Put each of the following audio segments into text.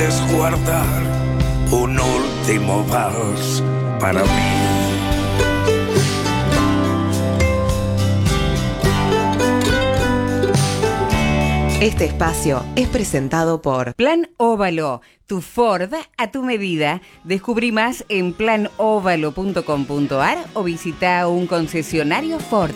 puedes guardar un último vals para mí. Este espacio es presentado por Plan Óvalo, tu Ford a tu medida. Descubrí más en planovalo.com.ar o visita un concesionario Ford.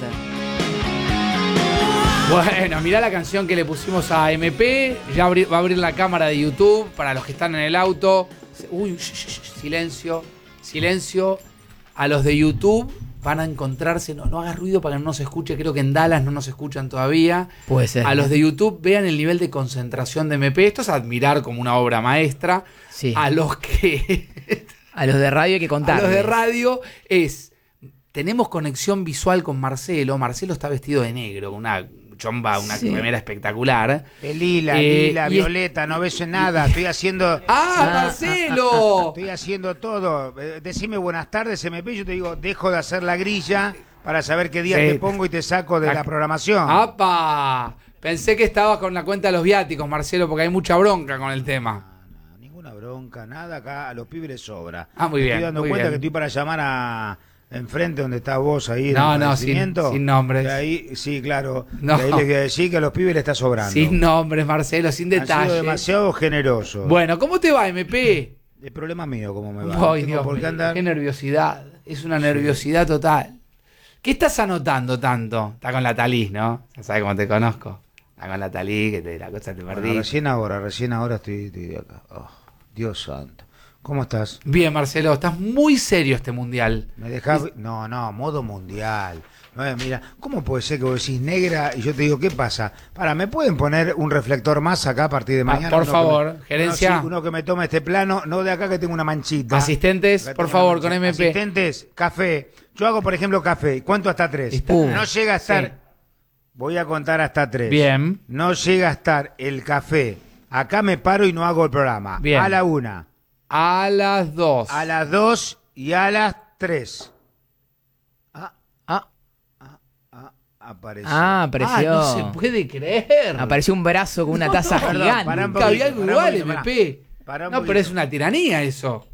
Bueno, mirá la canción que le pusimos a MP. Ya va a abrir la cámara de YouTube para los que están en el auto. Uy, silencio, silencio. A los de YouTube van a encontrarse, no hagas ruido para que no se escuche, creo que en Dallas no nos escuchan todavía. Puede ser. A los de YouTube vean el nivel de concentración de MP, esto es admirar como una obra maestra. Sí. A los que... A los de radio hay que contar. A los de radio tenemos conexión visual con Marcelo. Marcelo está vestido de negro, con una chomba, una remera espectacular. De lila, violeta, no ves nada, estoy haciendo... ¡Marcelo! Estoy haciendo todo. Decime buenas tardes, MP, yo te digo, dejo de hacer la grilla para saber qué día te pongo y te saco de la programación. ¡Apa! Pensé que estabas con la cuenta de los viáticos, Marcelo, porque hay mucha bronca con el tema. No, ninguna bronca, nada, acá a los pibes les sobra. Muy bien. Estoy dando muy cuenta bien. que estoy para llamar a... Enfrente donde estás vos ahí en No, el sin nombres. De ahí, sí, claro. No. De ahí les voy a decir que a los pibes les está sobrando. Sin nombres, Marcelo, sin Han detalles. sido demasiado generoso. Bueno, ¿cómo te va, MP? El problema mío, ¿cómo me va? Ay, Tengo Dios por qué mío, andar. qué nerviosidad. Es una nerviosidad total. ¿Qué estás anotando tanto? Está con la Talís, ¿no? Ya sabes cómo te conozco. Está con la Talís, que la cosa te perdí. Bueno, recién ahora estoy acá. Oh, Dios santo. ¿Cómo estás? Bien, Marcelo, estás muy serio este mundial. ¿Me dejás? No, modo mundial. No, mira, ¿cómo puede ser que vos decís negra y yo te digo, ¿qué pasa? ¿Me pueden poner un reflector más acá a partir de mañana? Por favor, gerencia. Uno que me tome este plano, no de acá que tengo una manchita. Asistentes, por favor, con MP. Asistentes, café. Yo hago, por ejemplo, café. ¿Cuánto hasta 3? No llega a estar... Sí. Voy a contar hasta 3. Bien. No llega a estar el café. Acá me paro y no hago el programa. Bien. A la 1. A las 2. A las 2 y a las 3. Apareció. Apareció. No se puede creer. Apareció un brazo con una taza Perdón, gigante. pará un Nunca había algo poquito, igual, pará. MP. Pará un No, pero poquito. es una tiranía eso.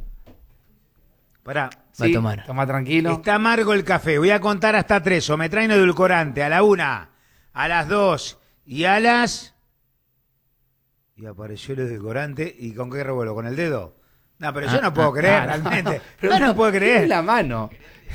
Pará. Va a tomar. Toma tranquilo. Está amargo el café. Voy a contar hasta 3. O me traen edulcorante. A la 1, a las 2 y a las... Y apareció el edulcorante. ¿Y con qué revuelvo? ¿Con el dedo? No, pero yo no puedo creer, realmente. Pero no puedo creer. La mano.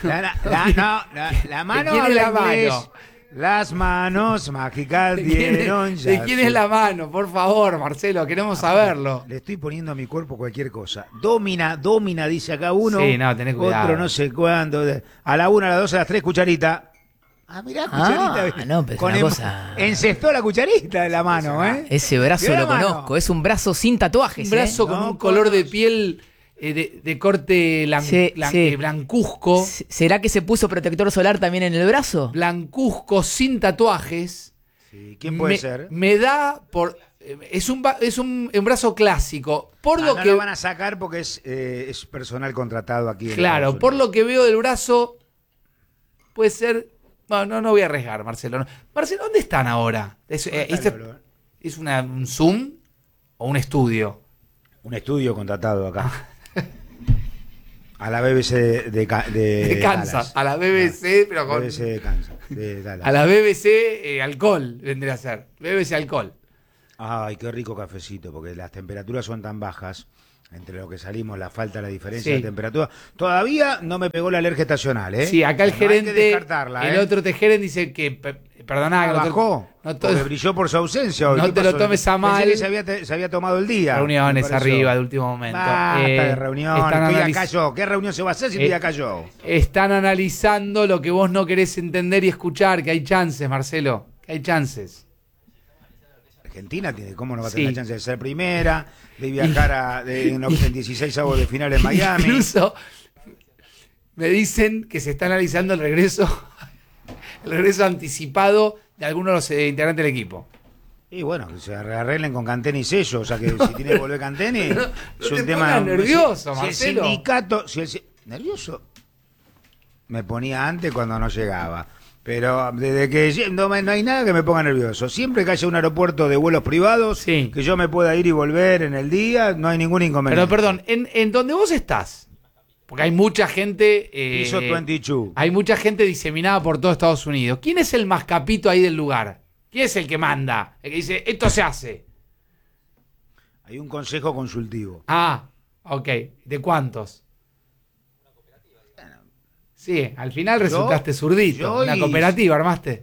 La mano ¿De quién es la habla inglés. mano? Las manos mágicas ¿De quién dieron es, ya de quién es su- la mano? Por favor, Marcelo, queremos saberlo. Le estoy poniendo a mi cuerpo cualquier cosa. Domina, dice acá uno. Sí, no, tenés cuidado. Otro no sé cuándo. A la 1, a las 2, a las 3, cucharita. Mirá, cucharita. no, pero es una cosa- Encestó la cucharita de la mano, ¿eh? Ese brazo Mirá lo la mano. conozco. Es un brazo sin tatuajes. Un brazo con No un color de conozco. piel de corte Sí. blancuzco. ¿Será que se puso protector solar también en el brazo? Blancuzco sin tatuajes. Sí, ¿quién puede ser? Me da por... Es un brazo clásico. Por lo no que... lo van a sacar porque es personal contratado aquí. en Claro, Estados por Unidos. lo que veo del brazo, puede ser... No voy a arriesgar, Marcelo. Marcelo, ¿dónde están ahora? ¿Es un Zoom o un estudio? Un estudio contratado acá. A la BBC de De Kansas. Dallas. A la BBC, pero con... BBC de Kansas, de Dallas. A la BBC alcohol vendría a ser. BBC alcohol. Ay, qué rico cafecito, porque las temperaturas son tan bajas, entre lo que salimos, la falta, la diferencia Sí. de temperatura. Todavía no me pegó la alergia estacional, ¿eh? Sí, acá el No hay que gerente, descartarla, el ¿eh? otro gerente dice que, perdoná, que no te- Bajó, no to- porque brilló por su ausencia. hoy. No ¿Qué te lo pasó? tomes a Pensé mal. que se había tomado el día. reuniones me pareció. arriba de último momento. Basta de reunión, están estoy acá yo. ¿Qué reunión se va a hacer si estoy acá yo? Están analizando lo que vos no querés entender y escuchar, que hay chances, Marcelo, que hay chances. Argentina tiene, ¿cómo no va a Sí. tener la chance de ser primera, de viajar en 16 avos de final en Miami? Incluso me dicen que se está analizando el regreso anticipado de algunos de los integrantes del equipo. Y bueno, que se arreglen con Canteni y Sello, o sea que si tiene que volver Canteni, es no un te tema... pongas nervioso, si el Marcelo. sindicato... ¿Nervioso? Me ponía antes cuando no llegaba. Pero desde que no hay nada que me ponga nervioso. Siempre que haya un aeropuerto de vuelos privados, Sí. que yo me pueda ir y volver en el día, no hay ningún inconveniente. Pero perdón, en donde vos estás, porque hay mucha gente... Piso 22. Hay mucha gente diseminada por todo Estados Unidos. ¿Quién es el más capito ahí del lugar? ¿Quién es el que manda? El que dice, esto se hace. Hay un consejo consultivo. Ah, ok. ¿De cuántos? Sí, al final resultaste zurdito. Una cooperativa armaste.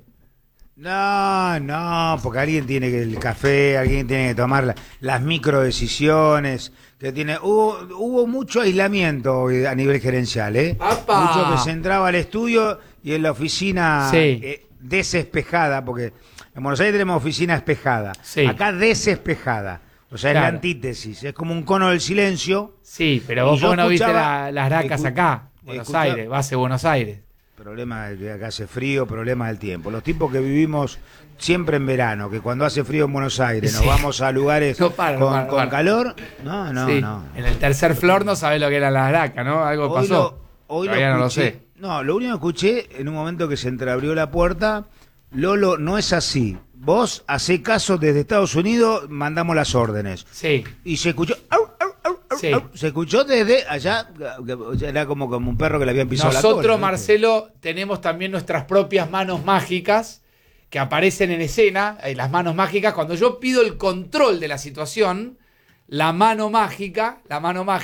No, porque alguien tiene que el café, alguien tiene que tomar las microdecisiones, que tiene hubo mucho aislamiento hoy a nivel gerencial, ¡Apa! Mucho que se entraba al estudio y en la oficina Sí. desespejada, porque en Buenos Aires tenemos oficina espejada, Sí. acá desespejada, o sea, es la Claro. antítesis, es como un cono del silencio. Sí, pero Y vos yo no viste escuchaba- las racas acá. Buenos escuchaba- Aires, base Buenos Aires. Problema de que acá hace frío, problema del tiempo. Los tipos que vivimos siempre en verano, que cuando hace frío en Buenos Aires nos Sí. vamos a lugares No para, con, no para, no con para. calor, Sí. no. En el tercer flor no sabés lo que era la racas, ¿no? Algo Hoy pasó. hoy Todavía no lo escuché. sé. No, lo único que escuché en un momento que se entreabrió la puerta, Lolo, no es así. Vos hacé caso desde Estados Unidos, mandamos las órdenes. Sí. Y se escuchó... au, au, au, au, Sí. au. Se escuchó desde allá, que era como un perro que le habían pisado la cola. Nosotros, ¿viste? Marcelo, tenemos también nuestras propias manos mágicas que aparecen en escena. Las manos mágicas, cuando yo pido el control de la situación, la mano mágica A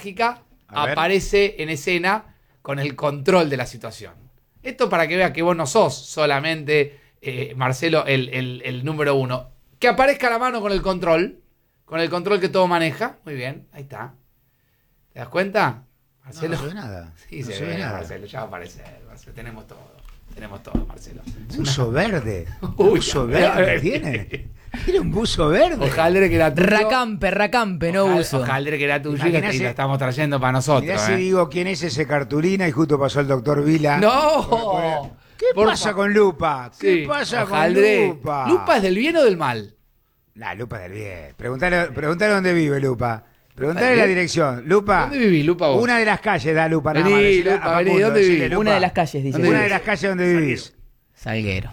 ver. aparece en escena con el control de la situación. Esto para que veas que vos no sos solamente, Marcelo, el número uno. Que aparezca la mano con el control que todo maneja. Muy bien, ahí está. ¿Te das cuenta? No, Marcelo. no se ve nada. Sí, no se se ve, ve nada. Marcelo, ya va a aparecer, Marcelo. Tenemos todo, Marcelo. Buzo verde. Uy, Buzo verde tiene. Tiene un buzo verde. Ojalá que era tuyo. Racampe, no uso. Ojalá que era tuyo Imaginase- y lo estamos trayendo para nosotros. Mirá si digo quién es ese cartulina y justo pasó el doctor Vila. ¡No! ¿Qué Por pasa fa- con Lupa? ¿Qué Sí, pasa Ojaldre. con Lupa? ¿Lupa es del bien o del mal? La Lupa del bien. Preguntale dónde vive Lupa. Preguntale ¿Del la bien? dirección. Lupa. ¿Dónde vivís, Lupa, vos? Una de las calles da Lupa nada Vení, más. Decile a Lupa, vení, Facundo, ¿dónde decile, vivís? Lupa. Una de las calles, dice. ¿Dónde Una vivís? de las calles donde vivís. Salguero.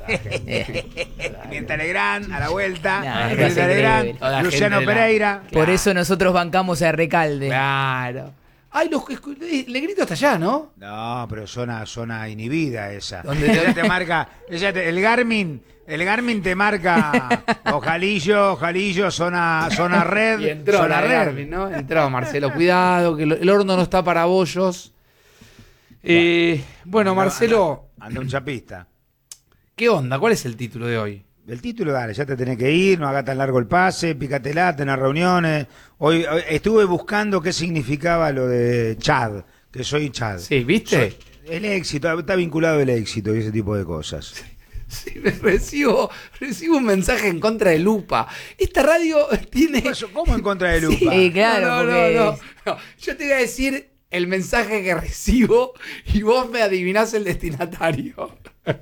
Mientras Legrand, a la vuelta. Nah, Mientras es increíble. Legrand, Toda la Luciano gente de la- Pereira. Por eso nosotros bancamos a Recalde. Claro. Ay, Legrito está allá, ¿no? No, pero zona inhibida esa. ¿Dónde? Ella te marca, el Garmin te marca Ojalillo, zona red, Y entró zona la red. Garmin, ¿no? Entró, Marcelo. Cuidado, que el horno no está para bollos. Bueno, Marcelo, Anda un chapista. ¿qué onda? ¿Cuál es el título de hoy? El título, dale, ya te tenés que ir, no haga tan largo el pase, pícatela, tenés reuniones. Hoy estuve buscando qué significaba lo de Chad, que soy Chad. Sí, ¿viste? El éxito, está vinculado el éxito y ese tipo de cosas. Sí, recibo un mensaje en contra de Lupa. Esta radio tiene... ¿Cómo en contra de Lupa? Sí, claro, no, porque... no. Yo te voy a decir el mensaje que recibo y vos me adivinás el destinatario.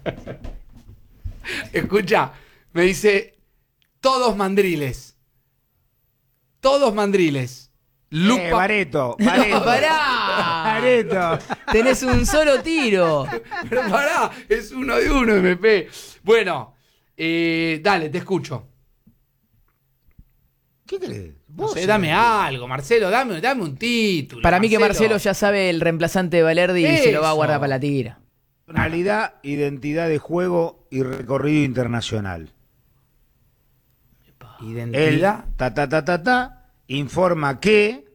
Escucha, me dice, todos mandriles. Todos mandriles. Lupa. Bareto. No, pará. Bareto. Tenés un solo tiro. Pero pará, es uno de uno, MP. Bueno, dale, te escucho. ¿Qué crees? No sé, dame algo, Marcelo, dame un título. Para mí que Marcelo ya sabe el reemplazante de Valerdi y se lo va a Eso. guardar para la tira. Personalidad, identidad de juego y recorrido internacional. Él, Identidad. informa que,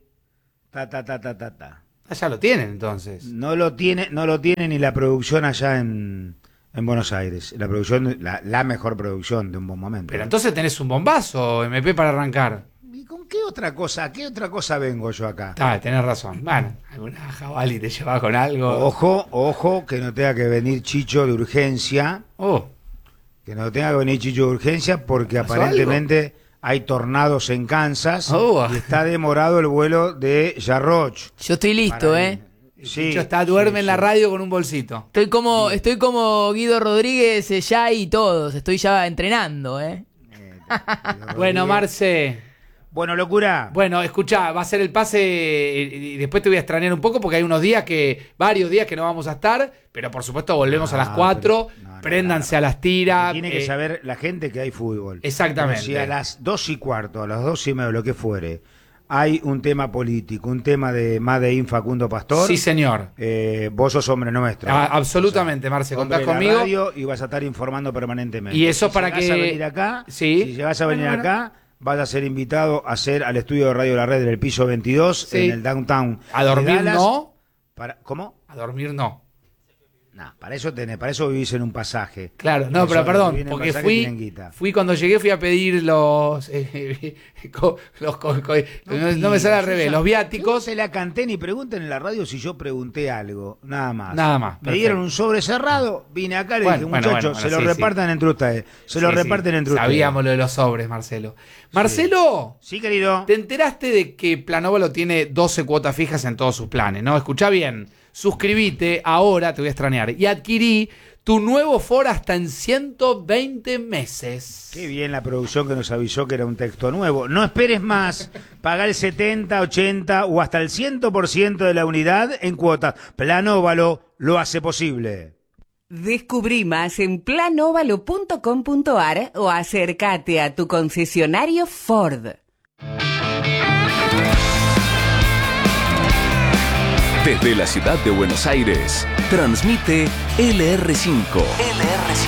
Ah, ya lo tienen entonces. no lo tiene ni la producción allá en Buenos Aires. La producción, la mejor producción de un buen momento. Pero entonces tenés un bombazo, MP, para arrancar. ¿Y con qué otra cosa vengo yo acá? Tenés razón. Bueno, alguna jabalí te lleva con algo. Ojo, que no tenga que venir Chicho de urgencia. Oh, Que no tenga que venir Chicho de urgencia porque ¿Pasó aparentemente hay tornados en Kansas Oh. y está demorado el vuelo de Jarroch. Yo estoy listo, Para- ¿eh? Sí, Chicho duerme sí, en la sí. radio con un bolsito. Estoy como Guido Rodríguez ya y todos. Estoy ya entrenando, ¿eh? Bueno, Marce, Bueno, locura. Bueno, escuchá, va a ser el pase y después te voy a extrañar un poco porque hay varios días que no vamos a estar, pero por supuesto volvemos a las 4, préndanse a las tiras. Tiene que saber la gente que hay fútbol. Exactamente. Pero si a las 2:15, a las 2:30, lo que fuere, hay un tema político, un tema de Made in Facundo Pastor. Sí, señor. Vos sos hombre nuestro. Absolutamente, Marce, contás conmigo. Radio y vas a estar informando permanentemente. Y eso si para llegás que... a venir acá, Sí. Si llegás a venir acá, vas a ser invitado a hacer al estudio de Radio La Red del piso 22 Sí. en el downtown. A dormir de Dallas. no. ¿Cómo? A dormir no. No, para eso vivís en un pasaje. Claro, no, Eso, pero perdón, vienen porque pasajes, tienen guita. fui cuando llegué, fui a pedir los no me sale al revés, los Yo viáticos. se la canté ni pregunten en la radio si yo pregunté algo, nada más. Nada más, Me perfecto. dieron un sobre cerrado, vine acá y le dije, muchachos, se lo sí, repartan entre ustedes. Se lo Sí, reparten sí. entre ustedes. Sabíamos lo de los sobres, Marcelo. Marcelo, Sí, querido. ¿te enteraste de que Planóvalo tiene 12 cuotas fijas en todos sus planes? ¿No? Escuchá bien. Suscribite ahora, te voy a extrañar, y adquirí tu nuevo Ford hasta en 120 meses. Qué bien la producción que nos avisó que era un texto nuevo. No esperes más. Paga el 70, 80 o hasta el 100% de la unidad en cuotas. Planóvalo lo hace posible. Descubrí más en planovalo.com.ar o acércate a tu concesionario Ford. Desde la ciudad de Buenos Aires, transmite LR5. LR5.